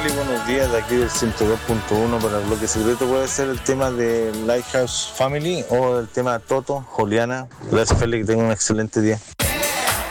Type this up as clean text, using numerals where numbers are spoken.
Félix, buenos días, de aquí del 102.1 para el bloque secreto. Puede ser el tema de Lighthouse Family o el tema Toto, Juliana. Gracias Félix, que tenga un excelente día.